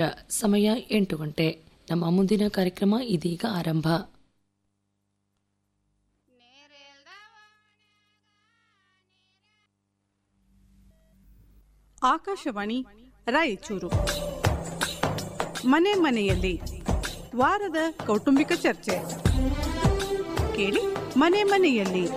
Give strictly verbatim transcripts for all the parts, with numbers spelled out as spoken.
ಸಮಯ ಎಂಟು ಗಂಟೆ. ನಮ್ಮ ಮುಂದಿನ ಕಾರ್ಯಕ್ರಮ ಇದೀಗ ಆರಂಭ. ಆಕಾಶವಾಣಿ ರಾಯಚೂರು. ಮನೆ ಮನೆಯಲ್ಲಿ ವಾರದ ಕೌಟುಂಬಿಕ ಚರ್ಚೆ ಕೇಳಿ. ಮನೆ ಮನೆಯಲ್ಲಿ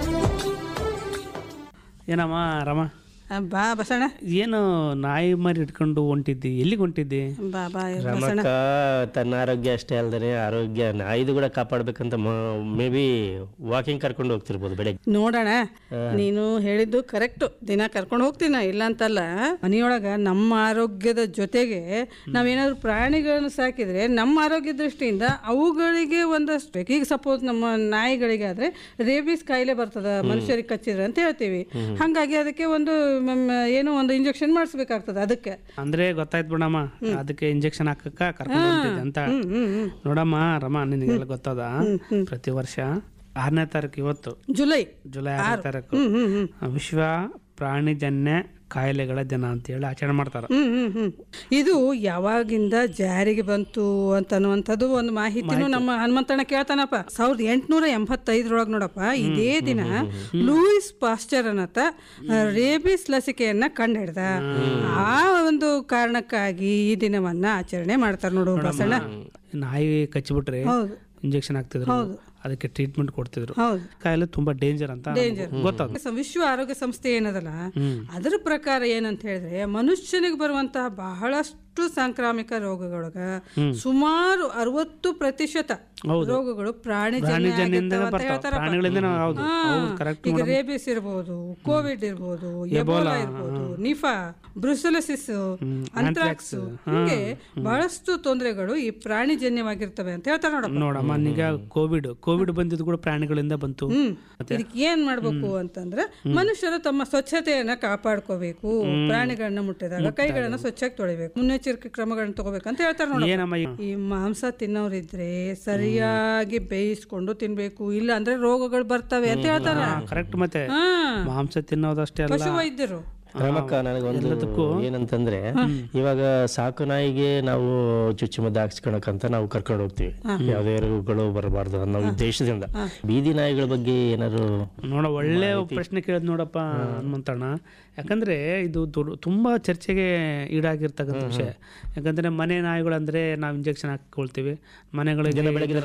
ಏನಮ್ಮ ರಮ, ಬಾ ಬಸಣ್ಣ. ಏನು ನಾಯಿ ಮರಿ ಇಟ್ಕೊಂಡು ಹೊಂಟಿದ್ದಿ? ಎಲ್ಲಿಗೆ ಹೊಂಟಿದ್ದಿ? ಬಾ ಬಾ ರಮಕ್ಕ ತನ್ನ ಆರೋಗ್ಯ ಅಷ್ಟೇ ಅಲ್ದೇ ಆರೋಗ್ಯ ನಾಯಿದು ಕೂಡ ಕಾಪಾಡ್ಬೇಕಂತ ಮೇ ಬಿ ವಾಕಿಂಗ್ ಕರ್ಕೊಂಡು ಹೋಗ್ತಿರ್ಬೋದು ಬೆಳಗ್ಗೆ. ನೋಡೋಣ, ನೀನು ಹೇಳಿದ್ದು ಕರೆಕ್ಟ್. ದಿನ ಕರ್ಕೊಂಡು ಹೋಗ್ತೀನ ಇಲ್ಲ ಅಂತಲ್ಲ. ಮನೆಯೊಳಗ ನಮ್ಮ ಆರೋಗ್ಯದ ಜೊತೆಗೆ ನಾವೇನಾದ್ರು ಪ್ರಾಣಿಗಳನ್ನು ಸಾಕಿದ್ರೆ ನಮ್ಮ ಆರೋಗ್ಯ ದೃಷ್ಟಿಯಿಂದ ಅವುಗಳಿಗೆ ಒಂದಷ್ಟು ಬೇಕು. ಈಗ ಸಪೋಸ್ ನಮ್ಮ ನಾಯಿಗಳಿಗೆ ಆದ್ರೆ ರೇಬಿಸ್ ಕಾಯಿಲೆ ಬರ್ತದ ಮನುಷ್ಯರಿಗೆ ಕಚ್ಚಿದ್ರೆ ಅಂತ ಹೇಳ್ತೀವಿ. ಹಂಗಾಗಿ ಅದಕ್ಕೆ ಒಂದು ಏನೋ ಒಂದು ಇಂಜೆಕ್ಷನ್ ಮಾಡಿಸ್ಬೇಕಾಗ್ತದೆ. ಅದಕ್ಕೆ ಅಂದ್ರೆ ಗೊತ್ತಾಯ್ತು ಬಿಡಮ್ಮ, ಅದಕ್ಕೆ ಇಂಜೆಕ್ಷನ್ ಹಾಕಕ್ಕ ಕರ್ಕೊಂಡು ಹೊಂಟಿದ್ದೆ ಅಂತ. ನೋಡಮ್ಮ ರಮ, ನಿನಗೆಲ್ಲ ಗೊತ್ತದ, ಪ್ರತಿ ವರ್ಷ ಆರನೇ ತಾರೀಕು, ಇವತ್ತು ಜುಲೈ ಜುಲೈ ಆರನೇ ತಾರೀಕು ವಿಶ್ವ ಪ್ರಾಣಿಜನ್ಯ ಕಾಯಿಲೆಗಳ ದಿನ ಅಂತ ಹೇಳಿ ಆಚರಣೆ ಮಾಡ್ತಾರ. ಇದು ಯಾವಾಗಿಂದ ಜಾರಿಗೆ ಬಂತು ಅಂತನ್ನುವಂಥದ್ದು ಒಂದು ಮಾಹಿತಿನೂ ನಮ್ಮ ಹನುಮಂತಣ್ಣ ಕೇಳ್ತಾನಪ್ಪ. ಸಾವಿರದ ಎಂಟುನೂರ ಎಂಬತ್ತೈದರೊಳಗೆ ನೋಡಪ್ಪ, ಇದೇ ದಿನ ಲೂಯಿಸ್ ಪಾಶ್ಚರ್ ಅನ್ನತ ರೇಬಿಸ್ ಲಸಿಕೆಯನ್ನ ಕಂಡುಹಿಡ್ದ. ಆ ಒಂದು ಕಾರಣಕ್ಕಾಗಿ ಈ ದಿನವನ್ನ ಆಚರಣೆ ಮಾಡ್ತಾರ ನೋಡು ಬಸಣ್ಣ. ನಾಯಿ ಕಚ್ಚಿಬಿಟ್ರೆ ಇಂಜೆಕ್ಷನ್ ಹಾಕ್ತಿದ್ರು, ಅದಕ್ಕೆ ಟ್ರೀಟ್ಮೆಂಟ್ ಕೊಡ್ತಿದ್ರು. ಕಾಯಿಲೆ ತುಂಬಾ ಡೇಂಜರ್ ಅಂತ ಗೊತ್ತಾಗ. ವಿಶ್ವ ಆರೋಗ್ಯ ಸಂಸ್ಥೆ ಏನದಲ್ಲ, ಅದರ ಪ್ರಕಾರ ಏನಂತ ಹೇಳಿದ್ರೆ ಮನುಷ್ಯನಿಗೆ ಬರುವಂತಹ ಬಹಳಷ್ಟು ಸಾಂಕ್ರಾಮಿಕ ರೋಗಗಳೊಳಗ ಸುಮಾರು ಅರವತ್ತು ಪ್ರತಿಶತ ರೋಗಗಳು ಪ್ರಾಣಿಜನ್ಯದಿಂದ ಈಗ ರೇಬಿಸ್ ಇರ್ಬೋದು, ಕೋವಿಡ್ ಇರ್ಬೋದು, ಎಬೋಲಾ ಇರ್ಬೋದು, ನಿಫಾ, ಬ್ರುಸೆಲೋಸಿಸ್, ಅಂಥ್ರಾಕ್ಸ್, ಹೀಗೆ ಬಹಳಷ್ಟು ತೊಂದರೆಗಳು ಈ ಪ್ರಾಣಿಜನ್ಯವಾಗಿರ್ತವೆ ಅಂತ ಹೇಳ್ತಾರೆ. ನೋಡ ನೋಡಮ್ಮ, ಈಗ ಕೋವಿಡ್ ಕೋವಿಡ್ ಬಂದಿದ್ದು ಕೂಡ ಪ್ರಾಣಿಗಳಿಂದ ಬಂತು. ಇದಕ್ಕೆ ಏನ್ ಮಾಡ್ಬೇಕು ಅಂತಂದ್ರೆ ಮನುಷ್ಯರು ತಮ್ಮ ಸ್ವಚ್ಛತೆಯನ್ನ ಕಾಪಾಡ್ಕೋಬೇಕು. ಪ್ರಾಣಿಗಳನ್ನ ಮುಟ್ಟಿದಾಗ ಕೈಗಳನ್ನ ಸ್ವಚ್ಛಾಗಿ ತೊಳಿಬೇಕು, ಮುನ್ನೆಚ್ಚರಿಕೆ ಕ್ರಮಗಳನ್ನ ತಗೋಬೇಕಂತ ಹೇಳ್ತಾರೆ ನೋಡಿ. ಈ ಮಾಂಸ ತಿನ್ನೋರಿದ್ರೆ ಸರಿಯಾಗಿ ಬೇಯಿಸ್ಕೊಂಡು ತಿನ್ಬೇಕು, ಇಲ್ಲ ಅಂದ್ರೆ ರೋಗಗಳು ಬರ್ತವೆ ಅಂತ ಹೇಳ್ತಾರ. ಕರೆಕ್ಟ್. ಮತ್ತೆ ಮಾಂಸ ತಿನ್ನೋದಷ್ಟೇ ಅಲ್ಲ, ಪಶು ವೈದ್ಯರು. ರಮಕ್ಕ, ನನಗೊಂದು ಏನಂತಂದ್ರೆ, ಇವಾಗ ಸಾಕು ನಾಯಿಗೆ ನಾವು ಚುಚ್ಚುಮದ್ದು ಹಾಕ್ಸ್ಕೊಳಕಂತ ನಾವು ಕರ್ಕೊಂಡು ಹೋಗ್ತೀವಿ, ಯಾವುದೇ ರೋಗಗಳು ಬರಬಾರ್ದು ಅನ್ನೋ ಉದ್ದೇಶದಿಂದ. ಬೀದಿ ನಾಯಿಗಳ ಬಗ್ಗೆ ಏನಾದ್ರು ನೋಡ, ಒಳ್ಳೆ ಪ್ರಶ್ನೆ ಕೇಳಿದ್ ನೋಡಪ್ಪ ಹನುಮಂತಣ್ಣ. ಯಾಕಂದ್ರೆ ಇದು ತುಂಬಾ ಚರ್ಚೆಗೆ ಈಡಾಗಿರ್ತಕ್ಕಂಥ ವಿಷಯ. ಯಾಕಂದ್ರೆ ಮನೆ ನಾಯಿಗಳಂದ್ರೆ ನಾವು ಇಂಜೆಕ್ಷನ್ ಹಾಕೊಳ್ತೀವಿ ಮನೆಗಳಿಗೆ,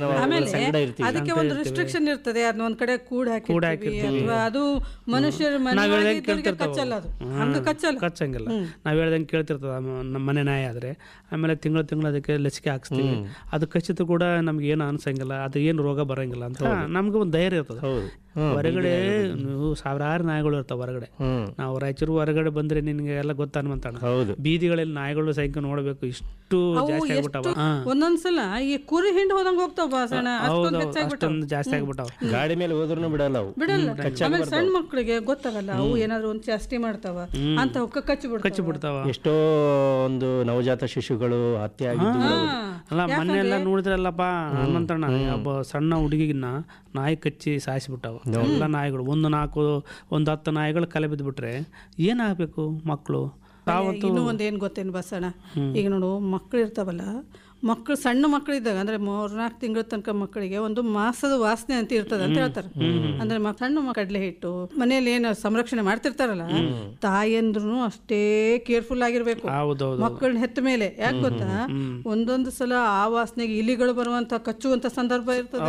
ಅದಕ್ಕೆ ಒಂದು ರಿಸ್ಟ್ರಿಕ್ಷನ್ ಇರ್ತದೆ. ಅದನ್ನ ಒಂದ್ ಕಡೆ ಕೂಡ ಹಾಕಿ ಅದು ಮನುಷ್ಯರ ಕಚ್ಚಲ್ಲ, ಅದು ಹಂಗ ಕಚ್ಚಲ್ಲ, ಕಚ್ಚಂಗಿಲ್ಲ. ನಾವ್ ಹೇಳ್ದಂಗೆ ಕೇಳ್ತಿರ್ತದ ನಮ್ಮ ಮನೆ ನಾಯಿ ಆದ್ರೆ. ಆಮೇಲೆ ತಿಂಗಳು ತಿಂಗಳು ಅದಕ್ಕೆ ಲಸಿಕೆ ಹಾಕ್ಸ್ತೀವಿ. ಅದು ಕಚ್ಚಿತ ಕೂಡ ನಮ್ಗೆ ಏನು ಅನ್ಸಂಗಿಲ್ಲ, ಅದು ಏನು ರೋಗ ಬರಂಗಿಲ್ಲ ಅಂತ ನಮ್ಗೆ ಒಂದು ಧೈರ್ಯ ಇರ್ತದೆ. ಹೊರಗಡೆ ನೀವು ಸಾವಿರಾರು ನಾಯಿಗಳು ಇರ್ತಾವ ಹೊರಗಡೆ. ನಾವು ರಾಯಚೂರು ಹೊರಗಡೆ ಬಂದ್ರೆ ನಿನ್ಗೆ ಎಲ್ಲ ಗೊತ್ತಾನ. ಬೀದಿಗಳಲ್ಲಿ ನಾಯಿಗಳು ಸಂಖ್ಯೆ ನೋಡ್ಬೇಕು, ಇಷ್ಟು ಜಾಸ್ತಿ ಆಗ್ಬಿಟ್ಟಾವ. ಒಂದೊಂದ್ಸಲ ಈ ಕುರಿ ಹಿಂಡ್ ಹೋದಂಗ ಹೋಗ್ತಾವ, ಅಷ್ಟೊಂದು ಜಾಸ್ತಿ ಆಗ್ಬಿಟ್ಟಾವ. ಗಾಡಿ ಮೇಲೆ ಹೋದ್ರೂ ಬಿಡಲ್ಲ ಬಿಡಲ್ಲ. ಆಮೇಲೆ ಸಣ್ಣ ಮಕ್ಕಳಿಗೆ ಗೊತ್ತಾಗಲ್ಲ, ಅವು ಏನಾದ್ರು ಒಂದು ಜಾಸ್ತಿ ಮಾಡ್ತಾವ ಅಂತ ಕಚ್ಚಿ ಕಚ್ಚಿ ಬಿಡ್ತಾವ. ಎಷ್ಟೋ ಒಂದು ನವಜಾತ ಶಿಶುಗಳು ಹತ್ಯೆ ಆಗಿದ್ದು ಅಲ್ಲ. ಮೊನ್ನೆಲ್ಲ ನೋಡಿದ್ರಲ್ಲಪ್ಪ ಹನುಮಂತಣ್ಣ, ಒಬ್ಬ ಸಣ್ಣ ಹುಡುಗಿನ ನಾಯಿ ಕಚ್ಚಿ ಸಾಯಿಸ್ಬಿಟ್ಟಾವ. ಎಲ್ಲ ನಾಯಿಗಳು ಒಂದು ನಾಲ್ಕು ಒಂದು ಹತ್ತು ನಾಯಿಗಳು ಕಲೆ ಬಿದ್ದುಬಿಟ್ರೆ ಏನಾಗಬೇಕು ಮಕ್ಕಳು? ಇನ್ನೂ ಒಂದ್ ಏನ್ ಗೊತ್ತೇನು ಬಸಣ್ಣ, ಈಗ ನೋಡು ಮಕ್ಳು ಇರ್ತಾವಲ್ಲ, ಮಕ್ಕಳು ಸಣ್ಣ ಮಕ್ಕಳಿದ್ದಾಗ ಅಂದ್ರೆ ಮೂರ್ನಾಲ್ಕು ತಿಂಗಳ ತನಕ ಮಕ್ಕಳಿಗೆ ಒಂದು ಮಾಸದ ವಾಸನೆ ಅಂತ ಇರ್ತದೆ ಅಂತ ಹೇಳ್ತಾರೆ. ಅಂದ್ರೆ ಸಣ್ಣ ಕಡಲೆ ಹಿಟ್ಟು ಮನೆಯಲ್ಲಿ ಏನು ಸಂರಕ್ಷಣೆ ಮಾಡ್ತಿರ್ತಾರಲ್ಲ, ತಾಯಂದ್ರು ಅಷ್ಟೇ ಕೇರ್ಫುಲ್ ಆಗಿರ್ಬೇಕು ಮಕ್ಕಳನ್ನ ಹೆತ್ತ ಮೇಲೆ. ಯಾಕೆ ಗೊತ್ತಾ, ಒಂದೊಂದು ಸಲ ಆ ವಾಸನೆಗೆ ಇಲಿಗಳು ಬರುವಂತ ಕಚ್ಚುವಂತ ಸಂದರ್ಭ ಇರ್ತದೆ.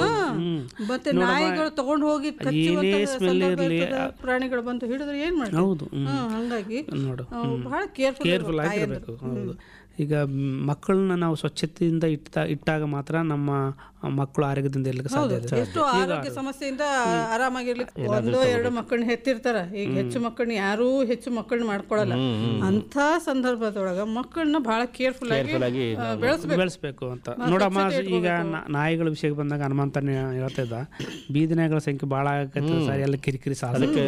ಮತ್ತೆ ನಾಯಿಗಳು ತಗೊಂಡು ಹೋಗಿ ಕಚ್ಚುವಂತ ಸಂದರ್ಭ ಇರ್ತದೆ. ಪ್ರಾಣಿಗಳು ಬಂದು ಹಿಡಿದ್ರೆ ಏನ್ ಮಾಡ್ತಾರೆ. ಹಂಗಾಗಿ ಬಹಳ ಕೇರ್ಫುಲ್ ಆಗಿರ್ಬೇಕು. ಈಗ ಮಕ್ಕಳನ್ನ ನಾವು ಸ್ವಚ್ಛತೆಯಿಂದ ಇಟ್ಟ ಇಟ್ಟಾಗ ಮಾತ್ರ ನಮ್ಮ ಮಕ್ಕಳು ಆರೋಗ್ಯದಿಂದ ಇರ್ಲಿಕ್ಕೆ ಸಾಧ್ಯ ಇದೆ. ಎಷ್ಟೋ ಆರೋಗ್ಯ ಸಮಸ್ಯೆಯಿಂದ ಆರಾಮಾಗಿರ್ಲಿಕ್ಕೆ. ಒಂದೋ ಎರಡು ಮಕ್ಕಳನ್ನ ಹೆತ್ತಿರ್ತಾರ, ಈಗ ಹೆಚ್ಚು ಮಕ್ಕಳನ್ನ ಯಾರೂ ಹೆಚ್ಚು ಮಕ್ಕಳನ್ನ ಮಾಡ್ಕೊಳಲ್ಲ. ಅಂತ ಸಂದರ್ಭದೊಳಗ ಮಕ್ಕಳನ್ನ ಬಹಳ ಕೇರ್ಫುಲ್ ಆಗಿ ಬೆಳೆಸ್ಬೇಕು ಅಂತ ನೋಡಮ್ಮ. ಈಗ ನಾಯಿಗಳ ವಿಷಯಕ್ಕೆ ಬಂದಾಗ ಹನುಮಂತನ ಹೇಳ್ತಾ ಇದ್ದ, ಬೀದಿ ನಾಯಿಗಳ ಸಂಖ್ಯೆ ಬಹಳ ಆಗತ್ತೆ ಸರ್, ಎಲ್ಲ ಕಿರಿಕಿರಿ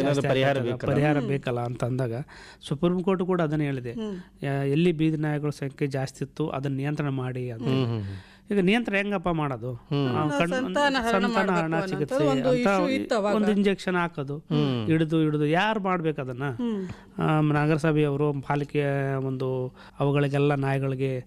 ಪರಿಹಾರ ಬೇಕಲ್ಲ ಅಂತ ಅಂದಾಗ ಸುಪ್ರೀಂ ಕೋರ್ಟ್ ಕೂಡ ಅದನ್ನ ಹೇಳಿದೆ. ಎಲ್ಲಿ ಬೀದಿ ನಾಯಿಗಳ ಸಂಖ್ಯೆ ಜಾಸ್ತಿ ಇತ್ತು ಅದನ್ನ ನಿಯಂತ್ರಣ ಮಾಡಿ ಅಂತ. ಈಗ ನಿಯಂತ್ರಣ ಹೆಂಗಪ್ಪ ಮಾಡೋದು? ಸಂತಾನಹರಣ ಚಿಕಿತ್ಸೆ ಅಂತ ಒಂದು ಇಂಜೆಕ್ಷನ್ ಹಾಕೋದು, ಹಿಡಿದು ಹಿಡಿದು ಯಾರು ಮಾಡ್ಬೇಕು ಅದನ್ನ? ನಗರಸಭೆಯವರು ಪಾಲಿಕೆ ಒಂದು ಅವುಗಳಿಗೆಲ್ಲ ನಾಯಿಗಳಿಗೆ